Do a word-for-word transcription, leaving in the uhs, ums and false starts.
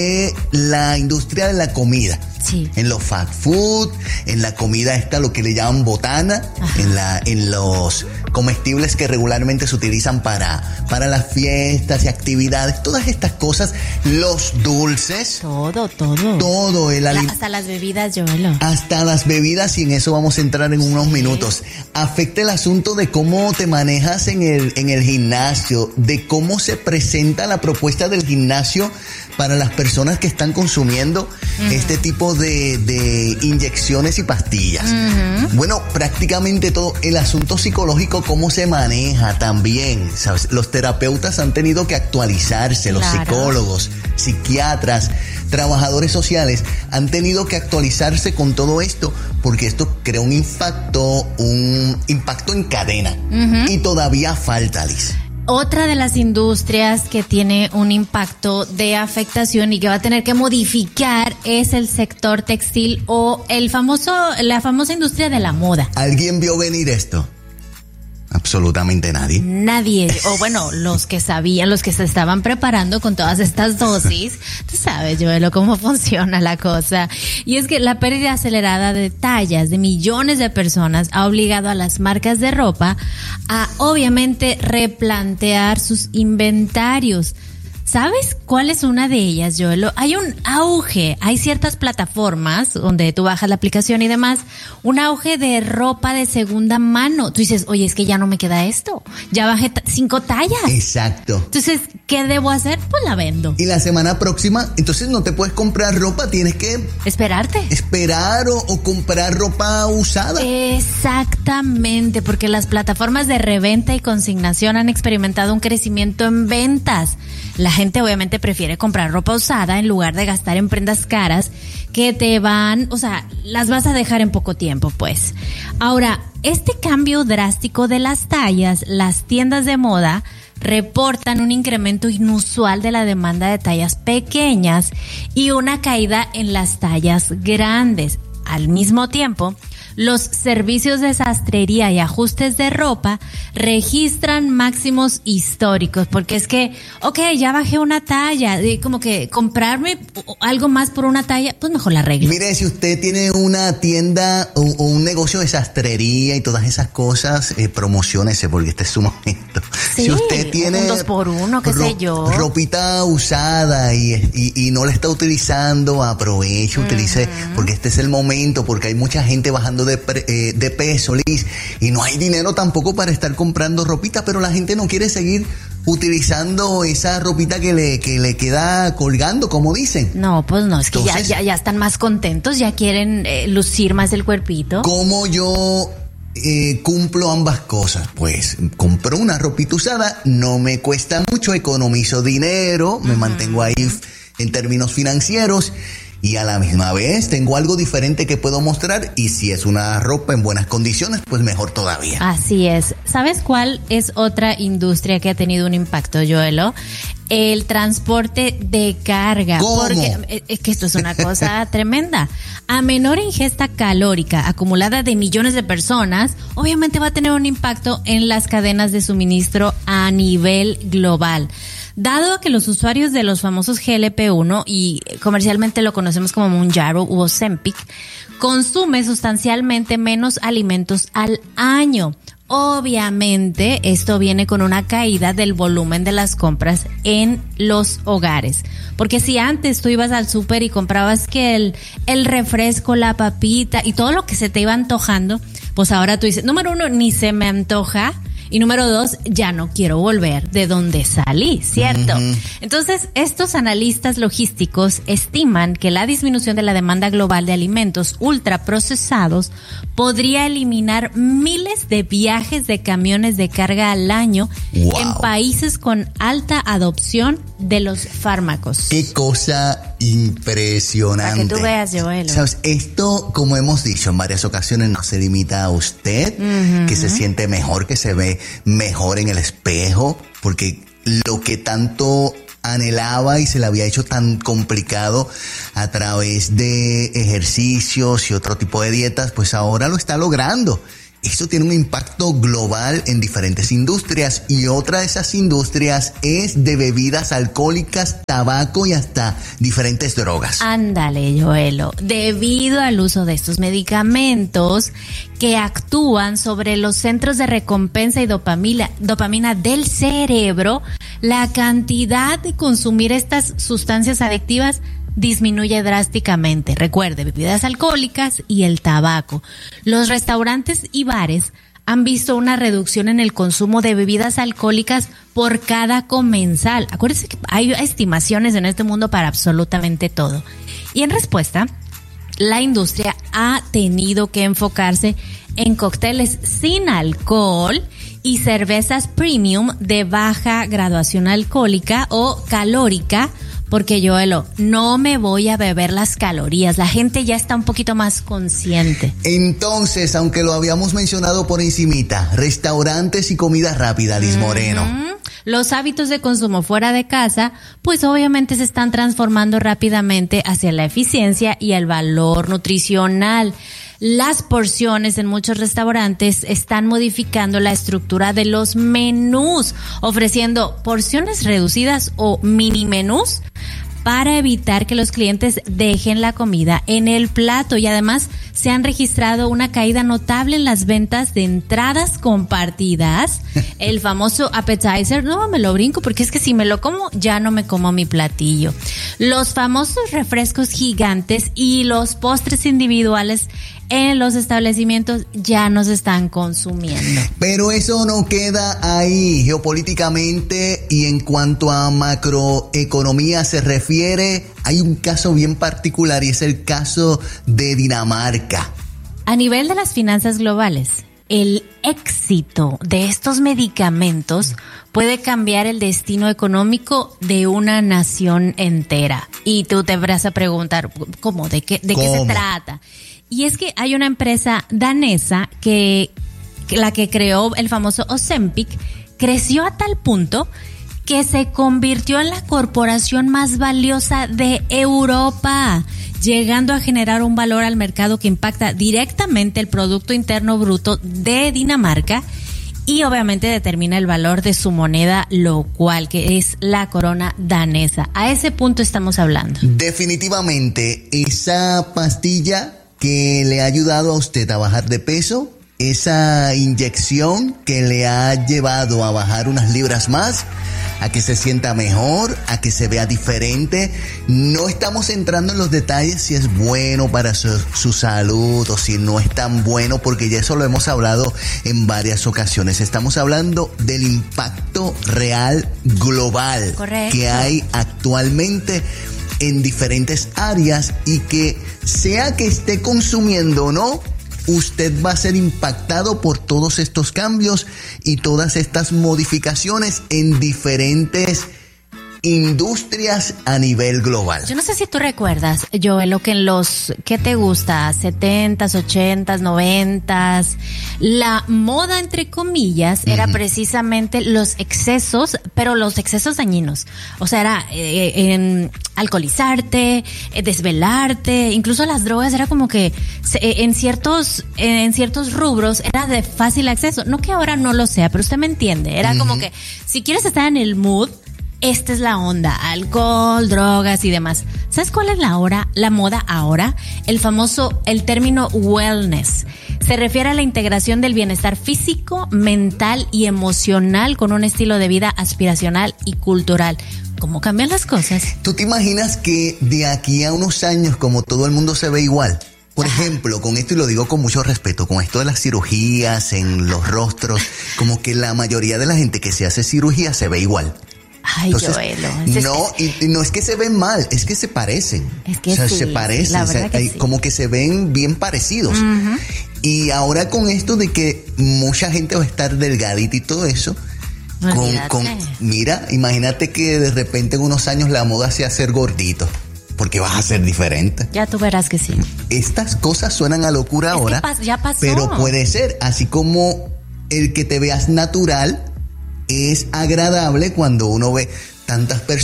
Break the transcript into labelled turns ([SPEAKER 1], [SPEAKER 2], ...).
[SPEAKER 1] la industria de la comida.
[SPEAKER 2] Sí.
[SPEAKER 1] En los fast food, en la comida esta, lo que le llaman botana, en la, en los comestibles que regularmente se utilizan para, para las fiestas y actividades, todas estas cosas, los dulces.
[SPEAKER 2] Todo, todo.
[SPEAKER 1] Todo el
[SPEAKER 2] La,
[SPEAKER 1] alimento.
[SPEAKER 2] hasta las bebidas, Joelo.
[SPEAKER 1] Hasta las bebidas, y en eso vamos a entrar en unos minutos. Afecta el asunto de cómo te manejas en el, en el gimnasio, de cómo se presenta la propuesta del gimnasio para las personas que están consumiendo uh-huh. este tipo de, de inyecciones y pastillas. Uh-huh. Bueno, prácticamente todo el asunto psicológico, cómo se maneja también, ¿sabes? Los terapeutas han tenido que actualizarse, los claro. psicólogos, psiquiatras, trabajadores sociales han tenido que actualizarse con todo esto, porque esto crea un impacto, un impacto en cadena. Uh-huh. Y todavía falta, Liz.
[SPEAKER 2] Otra de las industrias que tiene un impacto de afectación y que va a tener que modificar es el sector textil o el famoso, la famosa industria de la moda.
[SPEAKER 1] ¿Alguien vio venir esto? Absolutamente nadie.
[SPEAKER 2] Nadie, o bueno, los que sabían, los que se estaban preparando con todas estas dosis. Tú sabes, Joelo, cómo funciona la cosa. Y es que la pérdida acelerada de tallas de millones de personas ha obligado a las marcas de ropa a, obviamente, replantear sus inventarios. ¿Sabes cuál es una de ellas, Joelo? Hay un auge, hay ciertas plataformas donde tú bajas la aplicación y demás, un auge de ropa de segunda mano. Tú dices, oye, es que ya no me queda esto, ya bajé t- cinco tallas.
[SPEAKER 1] Exacto.
[SPEAKER 2] Entonces, ¿qué debo hacer? Pues la vendo.
[SPEAKER 1] Y la semana próxima, entonces no te puedes comprar ropa, tienes que...
[SPEAKER 2] Esperarte.
[SPEAKER 1] Esperar o, o comprar ropa usada.
[SPEAKER 2] Exactamente, porque las plataformas de reventa y consignación han experimentado un crecimiento en ventas. La gente obviamente prefiere comprar ropa usada en lugar de gastar en prendas caras que te van, o sea, las vas a dejar en poco tiempo, pues. Ahora, este cambio drástico de las tallas, las tiendas de moda reportan un incremento inusual de la demanda de tallas pequeñas y una caída en las tallas grandes. Al mismo tiempo, los servicios de sastrería y ajustes de ropa registran máximos históricos, porque es que, ok, ya bajé una talla, de como que comprarme algo más por una talla, pues mejor la arreglo.
[SPEAKER 1] Mire, si usted tiene una tienda o, o un negocio de sastrería y todas esas cosas, eh, promociónese, porque este es su momento.
[SPEAKER 2] Sí,
[SPEAKER 1] si usted tiene
[SPEAKER 2] un dos por uno, qué ro- sé yo.
[SPEAKER 1] Ropita usada y, y, y no la está utilizando, aproveche, uh-huh. utilice, porque este es el momento, porque hay mucha gente bajando de, pre, eh, de peso, Liz, y no hay dinero tampoco para estar comprando ropita, pero la gente no quiere seguir utilizando esa ropita que le, que le queda colgando, como dicen.
[SPEAKER 2] No, pues no, es
[SPEAKER 1] Entonces,
[SPEAKER 2] que ya, ya, ya están más contentos, ya quieren eh, lucir más el cuerpito.
[SPEAKER 1] ¿Cómo yo eh, cumplo ambas cosas? Pues compro una ropita usada, no me cuesta mucho, economizo dinero, me uh-huh. mantengo ahí en términos financieros. Y a la misma vez tengo algo diferente que puedo mostrar, y si es una ropa en buenas condiciones, pues mejor todavía.
[SPEAKER 2] Así es. ¿Sabes cuál es otra industria que ha tenido un impacto, Joelo? El transporte de carga.
[SPEAKER 1] ¿Cómo?
[SPEAKER 2] Porque es que esto es una cosa tremenda. A menor ingesta calórica acumulada de millones de personas, obviamente va a tener un impacto en las cadenas de suministro a nivel global. Dado que los usuarios de los famosos G L P uno, y comercialmente lo conocemos como Mounjaro u Ozempic, consume sustancialmente menos alimentos al año. Obviamente, esto viene con una caída del volumen de las compras en los hogares. Porque si antes tú ibas al súper y comprabas que el, el refresco, la papita y todo lo que se te iba antojando, pues ahora tú dices, número uno, ni se me antoja. Y número dos, ya no quiero volver de donde salí, ¿cierto? Uh-huh. Entonces, estos analistas logísticos estiman que la disminución de la demanda global de alimentos ultraprocesados podría eliminar miles de viajes de camiones de carga al año wow. en países con alta adopción de los fármacos.
[SPEAKER 1] ¡Qué cosa impresionante!
[SPEAKER 2] Para que tú veas, Joel.
[SPEAKER 1] ¿Sabes? Esto, como hemos dicho en varias ocasiones, no se limita a usted, uh-huh. que se siente mejor, que se ve mejor en el espejo, porque lo que tanto anhelaba y se le había hecho tan complicado a través de ejercicios y otro tipo de dietas, pues ahora lo está logrando. Eso tiene un impacto global en diferentes industrias, y otra de esas industrias es de bebidas alcohólicas, tabaco y hasta diferentes drogas.
[SPEAKER 2] Ándale, Joelo. Debido al uso de estos medicamentos que actúan sobre los centros de recompensa y dopamina, dopamina del cerebro, la cantidad de consumir estas sustancias adictivas disminuye drásticamente. Recuerde, bebidas alcohólicas y el tabaco. Los restaurantes y bares han visto una reducción en el consumo de bebidas alcohólicas por cada comensal. Acuérdense que hay estimaciones en este mundo para absolutamente todo. Y en respuesta, la industria ha tenido que enfocarse en cócteles sin alcohol y cervezas premium de baja graduación alcohólica o calórica, porque Joelo, no me voy a beber las calorías. La gente ya está un poquito más consciente.
[SPEAKER 1] Entonces, aunque lo habíamos mencionado por encimita, restaurantes y comida rápida, Liz Moreno.
[SPEAKER 2] Mm-hmm. Los hábitos de consumo fuera de casa, pues obviamente se están transformando rápidamente hacia la eficiencia y el valor nutricional. Las porciones en muchos restaurantes están modificando la estructura de los menús, ofreciendo porciones reducidas o mini menús para evitar que los clientes dejen la comida en el plato, y además se han registrado una caída notable en las ventas de entradas compartidas. El famoso appetizer, no me lo brinco porque es que si me lo como ya no me como mi platillo. Los famosos refrescos gigantes y los postres individuales en los establecimientos ya nos están consumiendo.
[SPEAKER 1] Pero eso no queda ahí. Geopolíticamente y en cuanto a macroeconomía se refiere, hay un caso bien particular, y es el caso de Dinamarca.
[SPEAKER 2] A nivel de las finanzas globales, el éxito de estos medicamentos puede cambiar el destino económico de una nación entera. Y tú te vas a preguntar, ¿cómo? ¿De qué, de qué se trata? Y es que hay una empresa danesa que, que la que creó el famoso Ozempic, creció a tal punto que se convirtió en la corporación más valiosa de Europa, llegando a generar un valor al mercado que impacta directamente el Producto Interno Bruto de Dinamarca y obviamente determina el valor de su moneda local, que es la corona danesa. A ese punto estamos hablando.
[SPEAKER 1] Definitivamente, esa pastilla que le ha ayudado a usted a bajar de peso, esa inyección que le ha llevado a bajar unas libras más, a que se sienta mejor, a que se vea diferente. No estamos entrando en los detalles si es bueno para su, su salud o si no es tan bueno, porque ya eso lo hemos hablado en varias ocasiones. Estamos hablando del impacto real global.
[SPEAKER 2] Correcto.
[SPEAKER 1] Que hay actualmente en diferentes áreas, y que sea que esté consumiendo o no, usted va a ser impactado por todos estos cambios y todas estas modificaciones en diferentes industrias a nivel global.
[SPEAKER 2] Yo no sé si tú recuerdas, Joel, lo que en los, ¿qué te gusta? setentas, ochentas, noventas, la moda, entre comillas, era uh-huh. precisamente los excesos, pero los excesos dañinos. O sea, era eh, en alcoholizarte, eh, desvelarte, incluso las drogas era como que eh, en ciertos, eh, en ciertos rubros era de fácil acceso. No que ahora no lo sea, pero usted me entiende. Era uh-huh. como que si quieres estar en el mood, esta es la onda, alcohol, drogas y demás. ¿Sabes cuál es la hora, la moda ahora? El famoso, el término wellness. Se refiere a la integración del bienestar físico, mental y emocional con un estilo de vida aspiracional y cultural. ¿Cómo cambian las cosas?
[SPEAKER 1] ¿Tú te imaginas que de aquí a unos años, como todo el mundo se ve igual? Por ejemplo, con esto, y lo digo con mucho respeto, con esto de las cirugías en los rostros, como que la mayoría de la gente que se hace cirugía se ve igual.
[SPEAKER 2] Ay,
[SPEAKER 1] Entonces,
[SPEAKER 2] Joelo.
[SPEAKER 1] no, y, y no es que se ven mal, es que se parecen.
[SPEAKER 2] Es que
[SPEAKER 1] o sea,
[SPEAKER 2] sí,
[SPEAKER 1] se parecen,
[SPEAKER 2] la
[SPEAKER 1] o sea,
[SPEAKER 2] verdad que
[SPEAKER 1] hay,
[SPEAKER 2] sí.
[SPEAKER 1] como que se ven bien parecidos.
[SPEAKER 2] Uh-huh.
[SPEAKER 1] Y ahora con esto de que mucha gente va a estar delgadita y todo eso, con, con, mira, imagínate que de repente en unos años la moda sea ser gordito, porque vas a ser diferente.
[SPEAKER 2] Ya tú verás que sí.
[SPEAKER 1] Estas cosas suenan a locura
[SPEAKER 2] es
[SPEAKER 1] ahora,
[SPEAKER 2] que pas- ya pasó.
[SPEAKER 1] pero puede ser, así como el que te veas natural es agradable cuando uno ve tantas personas